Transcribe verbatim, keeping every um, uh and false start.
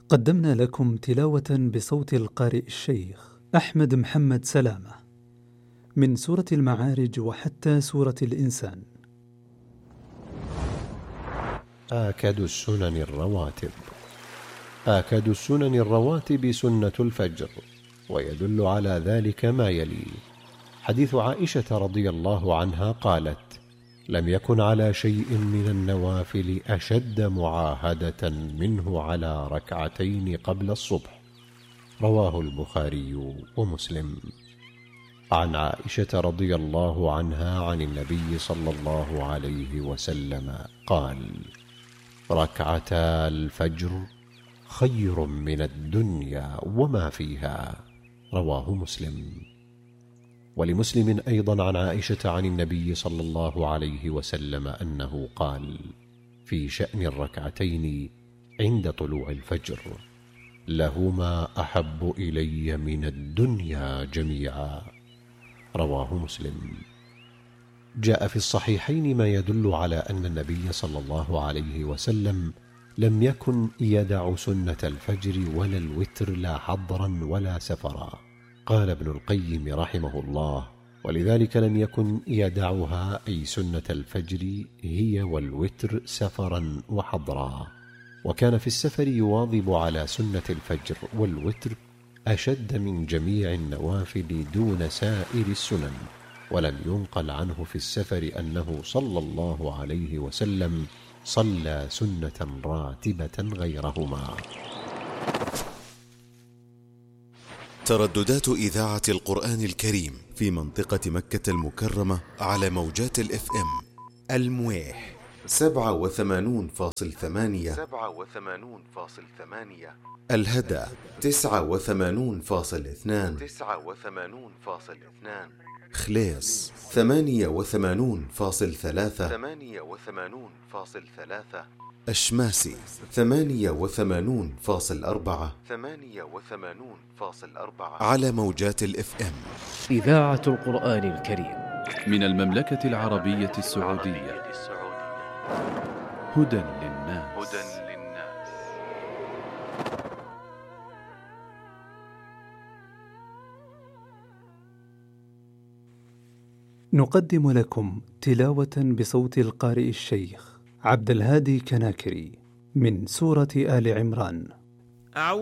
قدمنا لكم تلاوة بصوت القارئ الشيخ أحمد محمد سلامة من سورة المعارج وحتى سورة الإنسان. آكد السنن الرواتب. آكد السنن الرواتب سنة الفجر، ويدل على ذلك ما يلي: حديث عائشة رضي الله عنها قالت: لم يكن على شيء من النوافل أشد معاهدة منه على ركعتين قبل الصبح. رواه البخاري ومسلم. عن عائشة رضي الله عنها عن النبي صلى الله عليه وسلم قال: ركعتا الفجر خير من الدنيا وما فيها. رواه مسلم. ولمسلم أيضا عن عائشة عن النبي صلى الله عليه وسلم أنه قال في شأن الركعتين عند طلوع الفجر: لهما أحب إلي من الدنيا جميعا. رواه مسلم. جاء في الصحيحين ما يدل على أن النبي صلى الله عليه وسلم لم يكن يدع سنة الفجر ولا الوتر لا حضرا ولا سفرا. قال ابن القيم رحمه الله: ولذلك لم يكن يدعها، أي سنة الفجر هي والوتر، سفرا وحضرا. وكان في السفر يواظب على سنة الفجر والوتر أشد من جميع النوافل دون سائر السنن. ولم ينقل عنه في السفر أنه صلى الله عليه وسلم صلى سنة راتبة غيرهما. ترددات إذاعة القرآن الكريم في منطقة مكة المكرمة على موجات الاف ام: المويح سبعة وثمانون فاصل ثمانية، الهدى تسعة وثمانون فاصل اثنان، خليص ثمانية وثمانون فاصل ثلاثة، أشماسي ثمانية وثمانون فاصل أربعة على موجات الاف ام. إذاعة القرآن الكريم من المملكة العربية السعودية. هدى للناس. نقدم لكم تلاوة بصوت القارئ الشيخ عبد الهادي كناكري من سورة آل عمران.